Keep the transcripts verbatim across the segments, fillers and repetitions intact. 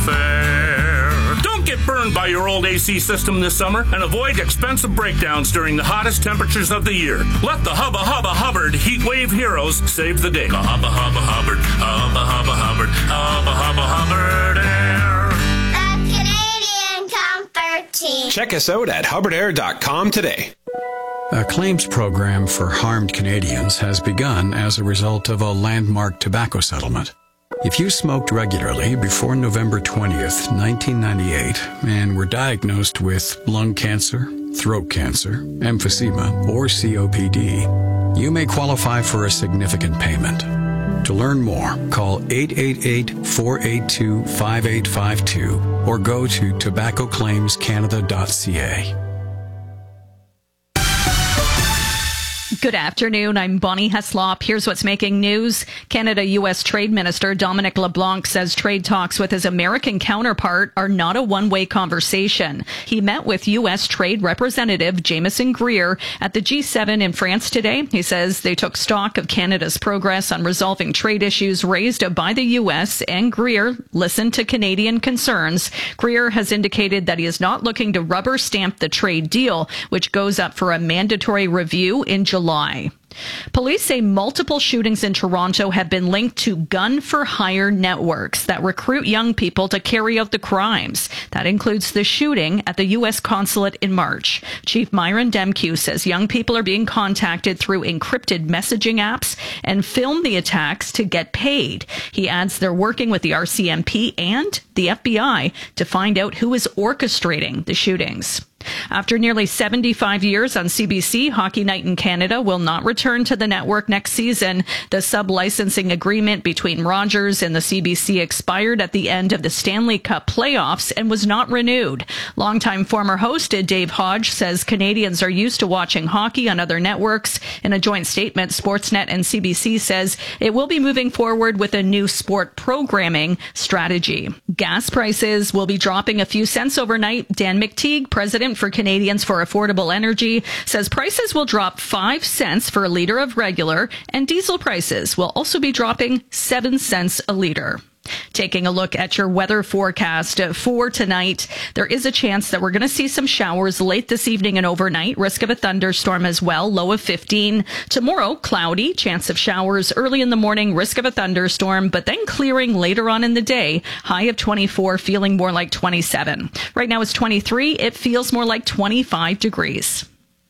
fair. Don't get burned by your old A C system this summer and avoid expensive breakdowns during the hottest temperatures of the year. Let the Hubba Hubba Hubbard Heat Wave Heroes save the day. The Hubba Hubba Hubbard, Hubba Hubba Hubbard, Hubba Hubba Hubbard Air. The Canadian Comfort Team. Check us out at hubbard air dot com today. A claims program for harmed Canadians has begun as a result of a landmark tobacco settlement. If you smoked regularly before November twentieth, nineteen ninety-eight, and were diagnosed with lung cancer, throat cancer, emphysema, or C O P D, you may qualify for a significant payment. To learn more, call eight eight eight, four eight two, five eight five two or go to tobacco claims canada dot c a. Good afternoon. I'm Bonnie Heslop. Here's what's making news. Canada-U S Trade Minister Dominic LeBlanc says trade talks with his American counterpart are not a one-way conversation. He met with U S Trade Representative Jameson Greer at the G seven in France today. He says they took stock of Canada's progress on resolving trade issues raised by the U S, and Greer listened to Canadian concerns. Greer has indicated that he is not looking to rubber stamp the trade deal, which goes up for a mandatory review in July. Police say multiple shootings in Toronto have been linked to gun-for-hire networks that recruit young people to carry out the crimes. That includes the shooting at the U S consulate in March. Chief Myron Demkew says young people are being contacted through encrypted messaging apps and film the attacks to get paid. He adds they're working with the R C M P and the F B I to find out who is orchestrating the shootings. After nearly seventy-five years on C B C, Hockey Night in Canada will not return to the network next season. The sub-licensing agreement between Rogers and the C B C expired at the end of the Stanley Cup playoffs and was not renewed. Longtime former host Dave Hodge says Canadians are used to watching hockey on other networks. In a joint statement, Sportsnet and C B C says it will be moving forward with a new sport programming strategy. Gas prices will be dropping a few cents overnight. Dan McTeague, president for Canadians for Affordable Energy, says prices will drop five cents for a litre of regular, and diesel prices will also be dropping seven cents a litre. Taking a look at your weather forecast for tonight, there is a chance that we're going to see some showers late this evening and overnight. Risk of a thunderstorm as well, low of fifteen. Tomorrow, cloudy, chance of showers early in the morning, risk of a thunderstorm, but then clearing later on in the day, high of twenty-four, feeling more like twenty-seven. Right now it's twenty-three. It feels more like twenty-five degrees.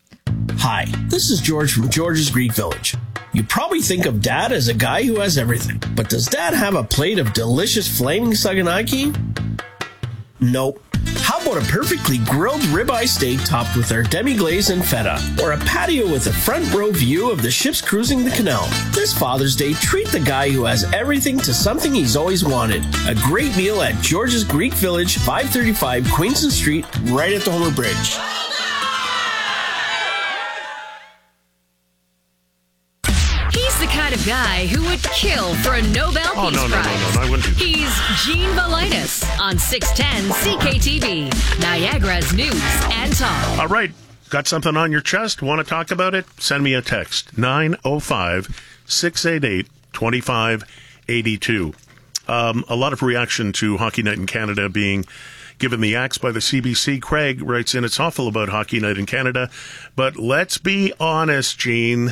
Hi, this is George from George's Greek Village. You probably think of Dad as a guy who has everything, but does Dad have a plate of delicious flaming saganaki? Nope. How about a perfectly grilled ribeye steak topped with our demi-glaze and feta, or a patio with a front row view of the ships cruising the canal? This Father's Day, treat the guy who has everything to something he's always wanted. A great meal at George's Greek Village, five thirty-five Queenston Street, right at the Homer Bridge. The kind of guy who would kill for a Nobel Peace oh, no, Prize. No, no, no, no, I wouldn't. He's Gene Valitis on six ten C K T V, Niagara's news and talk. All right, got something on your chest? Want to talk about it? Send me a text, nine oh five, six eight eight, two five eight two. Um, a lot of reaction to Hockey Night in Canada being given the axe by the C B C. Craig writes in, it's awful about Hockey Night in Canada, but let's be honest, Gene.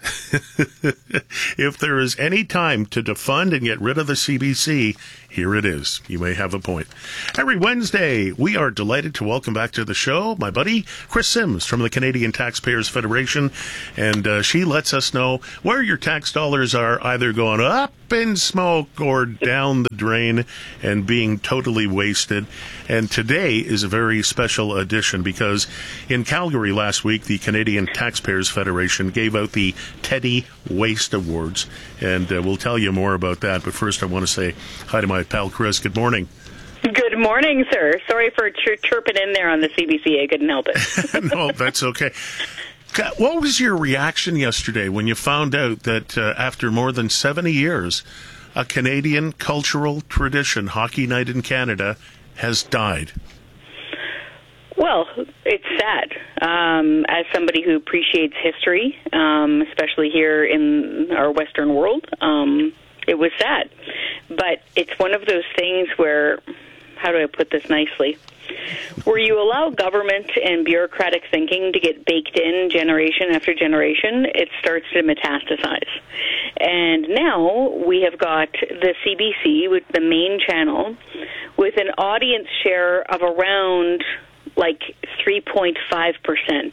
If there is any time to defund and get rid of the C B C, here it is. You may have a point. Every Wednesday, we are delighted to welcome back to the show my buddy Chris Sims from the Canadian Taxpayers Federation, and uh, she lets us know where your tax dollars are either going up in smoke or down the drain and being totally wasted. And today is a very special edition because in Calgary last week, the Canadian Taxpayers Federation gave out the Teddy Waste Awards, and uh, we'll tell you more about that. But first, I want to say hi to my pal Chris. Good morning. Good morning, sir. Sorry for chir- chirping in there on the C B C. I couldn't help it. No, that's okay. What was your reaction yesterday when you found out that uh, after more than seventy years, a Canadian cultural tradition, Hockey Night in Canada, has died? Well, it's sad. Um, as somebody who appreciates history, um, especially here in our Western world, um, it was sad. But it's one of those things where how do I put this nicely? Where you allow government and bureaucratic thinking to get baked in generation after generation, it starts to metastasize. And now we have got the C B C, with the main channel, with an audience share of around like three point five percent,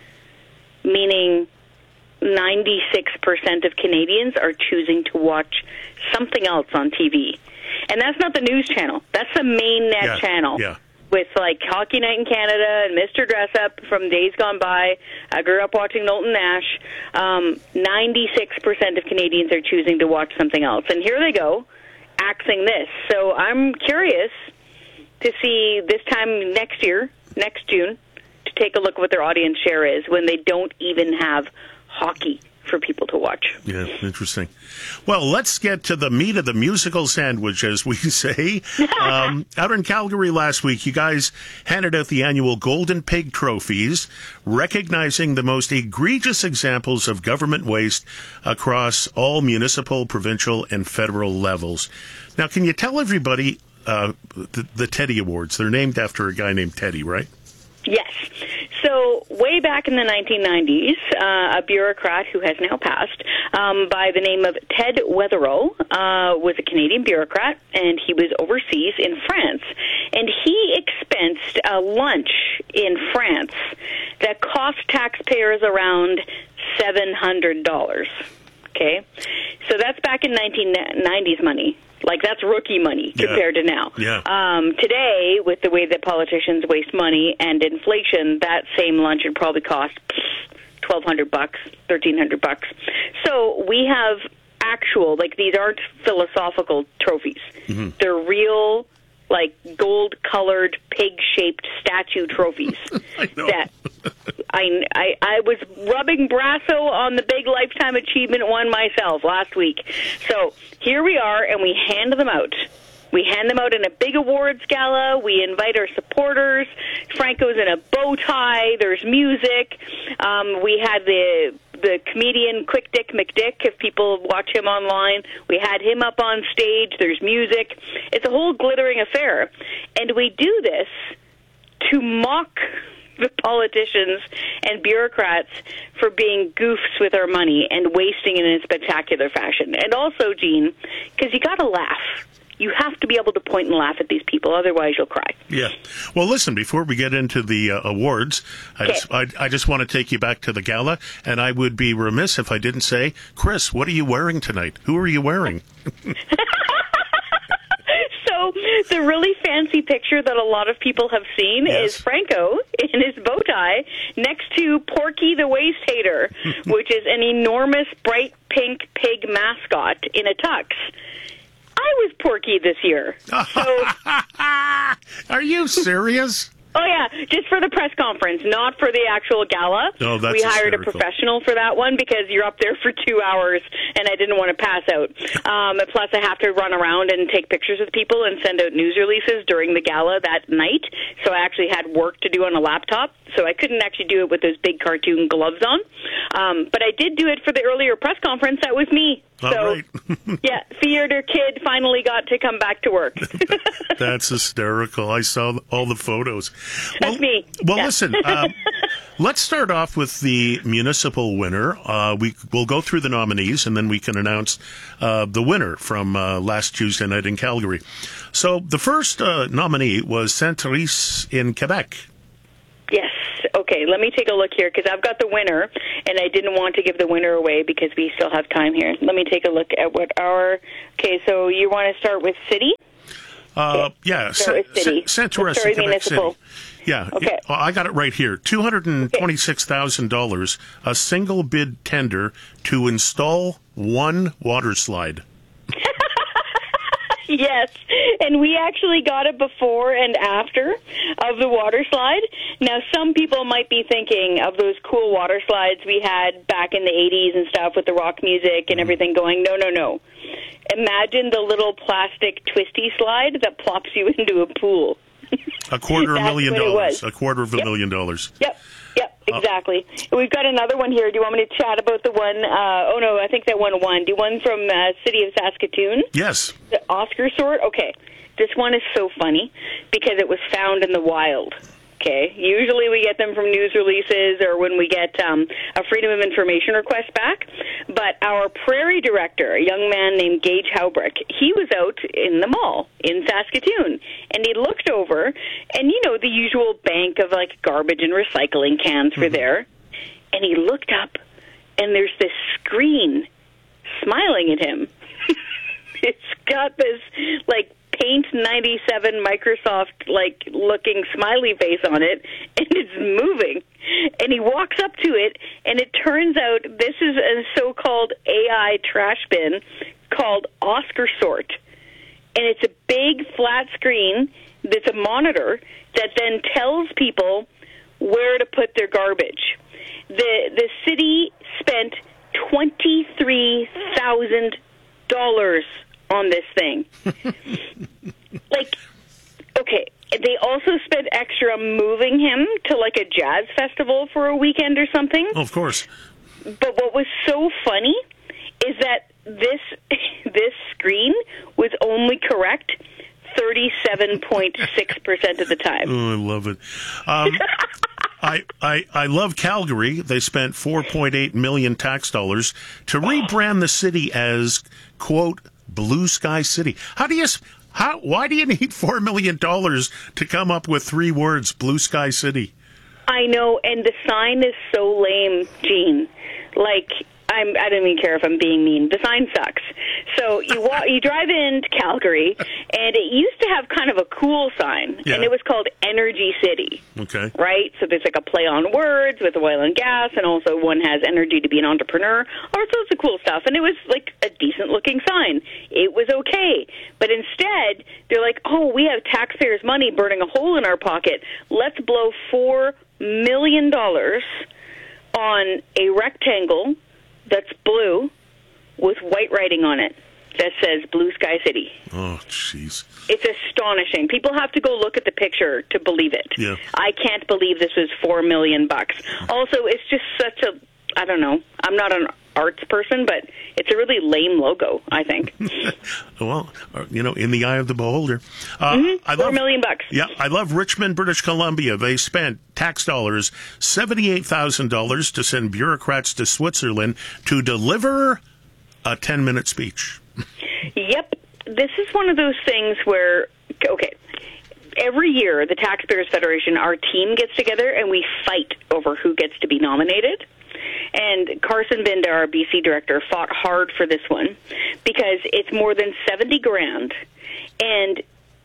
meaning ninety-six percent of Canadians are choosing to watch something else on T V. And that's not the news channel. That's the main net yeah, channel. Yeah. With, like, Hockey Night in Canada and Mister Dress-Up from days gone by. I grew up watching Knowlton Nash. Um, ninety-six percent of Canadians are choosing to watch something else. And here they go, axing this. So I'm curious to see this time next year, next June, to take a look at what their audience share is when they don't even have hockey for people to watch. Yeah, interesting. Well, let's get to the meat of the musical sandwich, as we say. Um, out in Calgary last week, you guys handed out the annual Golden Pig trophies, recognizing the most egregious examples of government waste across all municipal, provincial, and federal levels. Now, can you tell everybody uh, the, the Teddy Awards? They're named after a guy named Teddy, right? Yes. So way back in the nineteen nineties, uh, a bureaucrat who has now passed um, by the name of Ted Weatherill uh, was a Canadian bureaucrat, and he was overseas in France. And he expensed a lunch in France that cost taxpayers around seven hundred dollars. Okay? So that's back in nineteen nineties money. Like, that's rookie money compared yeah. to now. Yeah. Um, today, with the way that politicians waste money and inflation, that same lunch would probably cost twelve hundred bucks, thirteen hundred bucks. So we have actual, like, these aren't philosophical trophies. Mm-hmm. They're real, like, gold-colored, pig-shaped statue trophies I know. that I, I, I was rubbing Brasso on the big Lifetime Achievement one myself last week. So here we are, and we hand them out. We hand them out in a big awards gala. We invite our supporters. Franco's in a bow tie. There's music. Um, we had the the comedian Quick Dick McDick, if people watch him online. We had him up on stage. There's music. It's a whole glittering affair. And we do this to mock the politicians and bureaucrats for being goofs with our money and wasting it in a spectacular fashion. And also, Gene, because you got to laugh. You have to be able to point and laugh at these people, otherwise you'll cry. Yeah. Well, listen, before we get into the uh, awards, I, okay. just, I, I just want to take you back to the gala, and I would be remiss if I didn't say, Chris, what are you wearing tonight? Who are you wearing? So the really fancy picture that a lot of people have seen yes. is Franco in his bow tie next to Porky the Waste Hater, which is an enormous bright pink pig mascot in a tux. I was Porky this year. So, are you serious? Oh, yeah, just for the press conference, not for the actual gala. Oh, that's we hired hysterical. a professional for that one because you're up there for two hours, and I didn't want to pass out. Um, plus, I have to run around and take pictures with people and send out news releases during the gala that night, so I actually had work to do on a laptop, so I couldn't actually do it with those big cartoon gloves on. Um, but I did do it for the earlier press conference. That was me. All so, right. yeah, theater kid finally got to come back to work. That's hysterical. I saw all the photos. That's well, me. Well, yeah. listen, uh, let's start off with the municipal winner. Uh, we, we'll go through the nominees, and then we can announce uh, the winner from uh, last Tuesday night in Calgary. So the first uh, nominee was Saint-Therese in Quebec. Yes. Okay, let me take a look here because I've got the winner, and I didn't want to give the winner away because we still have time here. Let me take a look at what our... Okay, so you want to start with city? Uh, okay. Yeah, Start with city. Saint-Therese Sorry, in Quebec municipal. City. Yeah, okay. I got it right here. two hundred twenty-six thousand dollars, a single bid tender to install one water slide. Yes, and we actually got it before and after of the water slide. Now, some people might be thinking of those cool water slides we had back in the eighties and stuff with the rock music and everything going. No, no, no. Imagine the little plastic twisty slide that plops you into a pool. A quarter of a million dollars. A quarter of a yep. million dollars. Yep. Yep, exactly. Uh, We've got another one here. Do you want me to chat about the one? Uh, oh, no, I think that one won. Do you one from uh, City of Saskatoon? Yes. The Oscar sort? Okay. This one is so funny because it was found in the wild. Okay. Usually we get them from news releases or when we get um, a Freedom of Information request back. But our prairie director, a young man named Gage Haubrick, he was out in the mall in Saskatoon. And he looked over, and, you know, the usual bank of, like, garbage and recycling cans mm-hmm. were there. And he looked up, and there's this screen smiling at him. It's got this, like, Paint ninety-seven Microsoft like looking smiley face on it, and it's moving. And he walks up to it, and it turns out this is a so-called A I trash bin called Oscar Sort. And it's a big flat screen that's a monitor that then tells people where to put their garbage. The the city spent twenty-three thousand dollars on this thing. Like, okay, they also spent extra moving him to, like, a jazz festival for a weekend or something. Oh, of course. But what was so funny is that this this screen was only correct thirty-seven point six percent of the time. Oh, I love it. Um, I, I, I love Calgary. They spent four point eight million tax dollars to rebrand the city as, quote, Blue Sky City. How do you, how, why do you need four million dollars to come up with three words, Blue Sky City? I know, and the sign is so lame, Gene. Like, I'm, I don't even care if I'm being mean. The sign sucks. So you walk, you drive into Calgary, and it used to have kind of a cool sign, yeah. and it was called Energy City. Okay. Right? So there's like a play on words with oil and gas, and also one has energy to be an entrepreneur. All sorts of cool stuff. And it was like a decent-looking sign. It was okay. But instead, they're like, oh, we have taxpayers' money burning a hole in our pocket. Let's blow four million dollars on a rectangle that's blue with white writing on it that says Blue Sky City. Oh, jeez. It's astonishing. People have to go look at the picture to believe it. Yeah. I can't believe this was four million bucks. Also, it's just such a, I don't know, I'm not an arts person, but it's a really lame logo, I think. Well, you know, in the eye of the beholder. Uh, mm-hmm. I Four love, million bucks. Yeah, I love Richmond, British Columbia. They spent tax dollars, seventy-eight thousand dollars to send bureaucrats to Switzerland to deliver a ten-minute speech. Yep. This is one of those things where, okay, every year the Taxpayers Federation, our team gets together and we fight over who gets to be nominated. And Carson Binda, our B C director, fought hard for this one because it's more than seventy grand. And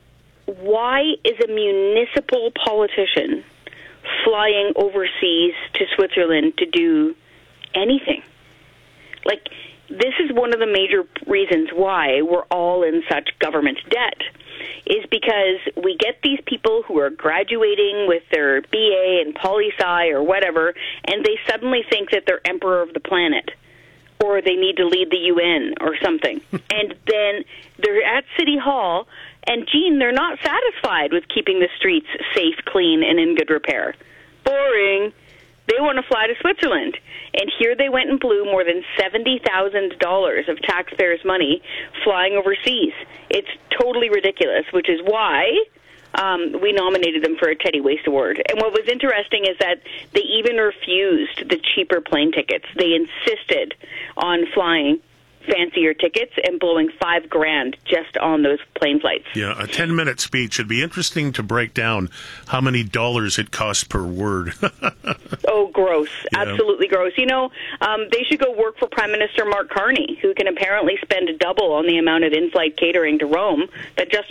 why is a municipal politician flying overseas to Switzerland to do anything? Like, this is one of the major reasons why we're all in such government debt, is because we get these people who are graduating with their B A and poli-sci or whatever, and they suddenly think that they're emperor of the planet, or they need to lead the U N or something. And then they're at City Hall, and, Gene, they're not satisfied with keeping the streets safe, clean, and in good repair. Boring. They want to fly to Switzerland. And here they went and blew more than seventy thousand dollars of taxpayers' money flying overseas. It's totally ridiculous, which is why um, we nominated them for a Teddy Waste Award. And what was interesting is that they even refused the cheaper plane tickets. They insisted on flying fancier tickets and blowing five grand just on those plane flights. Yeah, a ten-minute speech. It'd be interesting to break down how many dollars it costs per word. Oh, gross. Yeah. Absolutely gross. You know, um, they should go work for Prime Minister Mark Carney, who can apparently spend double on the amount of in-flight catering to Rome that Justin